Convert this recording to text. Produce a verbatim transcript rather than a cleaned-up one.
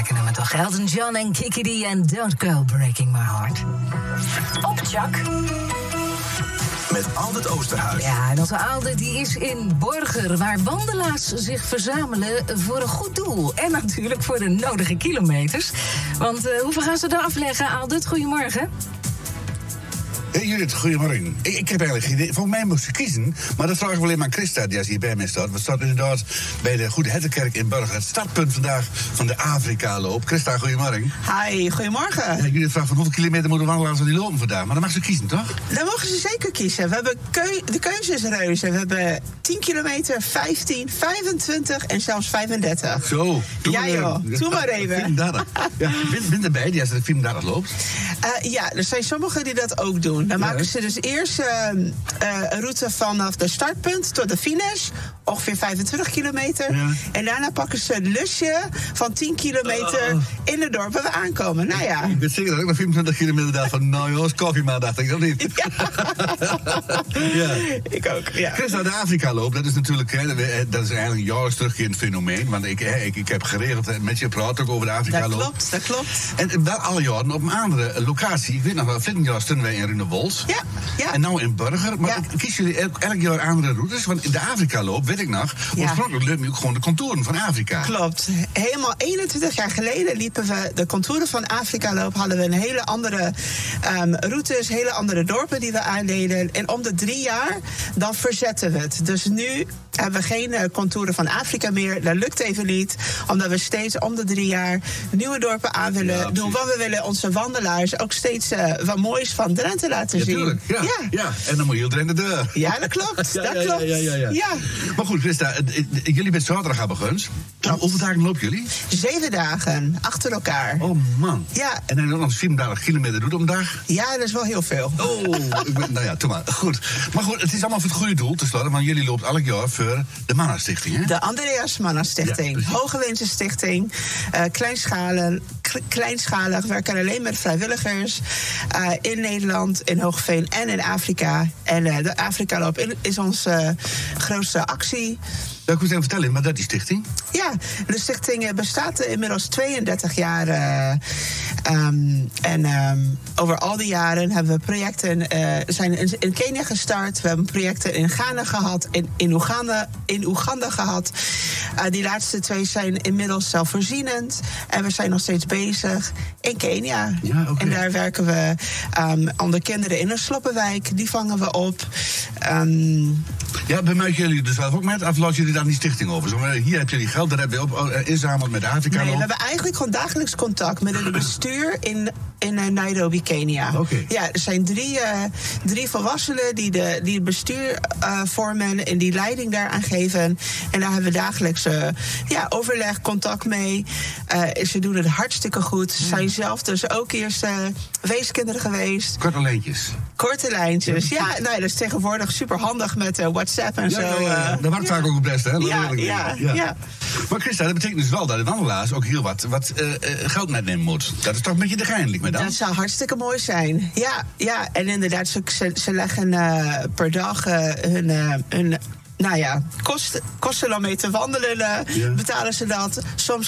Nummer toch Elton John en Kiki D en Don't Go Breaking My Heart. Op Jack. Met Aldert Oosterhuis. Ja, en onze Aldert die is in Borger, waar wandelaars zich verzamelen voor een goed doel. En natuurlijk voor de nodige kilometers. Want uh, hoeveel gaan ze er afleggen, Aldert? Goedemorgen. Hey Judith, goedemorgen. Ik, ik heb eigenlijk geen idee. Volgens mij moest ze kiezen. Maar dat vraag ik wel even aan Christa, die als hier bij mij staat. We staan inderdaad bij de Goede Hertenkerk in Burger. Het startpunt vandaag van de Afrika-loop. Christa, goedemorgen. Hi, goedemorgen. Ja, Judith vraagt van hoeveel kilometer moeten wandelaars die lopen vandaag. Maar dan mag ze kiezen, toch? Dan mogen ze zeker kiezen. We hebben keu- de keuze is reuze. We hebben tien kilometer, vijftien, vijfentwintig en zelfs vijfendertig. Zo. Ja joh, doe maar even. vijfendertig. Ja, ben, ben erbij die als het vijfendertig loopt? Uh, ja, er zijn sommigen die dat ook doen. Dan Ja, maken hè? ze dus eerst uh, uh, een route vanaf de startpunt tot de finish. Ongeveer vijfentwintig kilometer. Ja. En daarna pakken ze een lusje van tien kilometer Oh. in het dorp waar we aankomen. Nou ja. Ik weet zeker dat ik nog vijfentwintig kilometer dacht van... nou jongens, koffie maar, dacht ik dat niet. Ja. Ja. Ik ook, ja. Christa, de Afrika-loop, dat is natuurlijk hè, dat is eigenlijk een jaarlijks terugkerend fenomeen. Want ik, hè, ik, ik heb geregeld met je praat ook over de Dat Afrika-loop. klopt, dat klopt. En wel alle jaren op een andere locatie. Ik weet nog wel, vorig jaar stonden wij in Runewold. Ja, ja. En nou in Burger. Maar Ja. kiezen jullie elk, elk jaar andere routes? Want in de Afrika-loop, weet ik nog... Ja. oorspronkelijk liepen ook gewoon de contouren van Afrika. Klopt. Helemaal eenentwintig jaar geleden liepen we de contouren van Afrika loop. Hadden we een hele andere um, routes, hele andere dorpen die we aandeden. En om de drie jaar, dan verzetten we het. Dus nu hebben we geen uh, contouren van Afrika meer. Dat lukt even niet. Omdat we steeds om de drie jaar nieuwe dorpen aan willen Ja, doen. precies. Want we willen onze wandelaars ook steeds uh, wat moois van Drenthe laten Ja, zien. tuurlijk. Ja, ja. Ja. En dan moet je heel erin de deur. Ja, dat klopt. Ja, dat ja, ja, klopt. ja, ja, ja. Ja. Maar goed, Christa, eh, eh, jullie bent zaterdag aan beguns. Hoeveel dagen lopen jullie? Zeven dagen achter elkaar. Oh man. Ja. En dan nog vierendertig kilometer doet op een dag. Ja, dat is wel heel veel. Oh, ik ben, nou ja, doe maar. Goed. Maar goed, het is allemaal voor het goede doel, tenslotte. Want jullie loopt elk jaar voor de Mannenstichting, hè? De Andreas Manna Ja, Stichting. precies. Hogewinsten Stichting. Uh, kleinschalig, k- kleinschalig. Werken alleen met vrijwilligers. Uh, in Nederland, in Hoogveen en in Afrika. En uh, de Afrika-loop in- is onze uh, grootste actie. Ja, ik moet even vertellen, maar dat die stichting? Ja, de stichting uh, bestaat uh, inmiddels tweeëndertig jaar. Uh, um, en um, over al die jaren hebben we projecten... Uh, zijn in, in Kenia gestart. We hebben projecten in Ghana gehad. In, in, Oeganda, in Oeganda gehad. Uh, die laatste twee zijn inmiddels zelfvoorzienend. En we zijn nog steeds bezig in Kenia. Ja, oké. En daar werken we um, aan de kinderen in een sloppenwijk. Die vangen we op. Um, Ja, bemuiken jullie er zelf ook met? Of laat jullie daar die stichting over? Zo, maar hier heb je die geld, daar hebben we op uh, inzameld met de Afrika-loop. Nee, we hebben eigenlijk gewoon dagelijks contact met het bestuur in, in uh, Nairobi, Kenia. Oké. Ja, er zijn drie, uh, drie volwassenen die, de, die het bestuur uh, vormen en die leiding daaraan geven. En daar hebben we dagelijks uh, ja, overleg, contact mee. Uh, ze doen het hartstikke goed. Ze zijn zelf dus ook eerst uh, weeskinderen geweest. Korte lijntjes. Korte lijntjes. Ja, nou, ja, dat is tegenwoordig super handig met uh, WhatsApp en Ja, zo. ja, ja, ja. uh, Dat werkt vaak ook het beste, hè? Dat Ja, weet ik ja, niet. ja. Maar Christa, dat betekent dus wel dat de wandelaars ook heel wat, wat uh, uh, geld metnemen moet. Dat is toch een beetje de gein, lijkt me dan? Dat zou hartstikke mooi zijn. Ja, ja. En inderdaad, ze, ze, ze leggen uh, per dag uh, hun, uh, hun nou ja, kosten, kosten om mee te wandelen. Uh, Ja. Betalen ze dat. Soms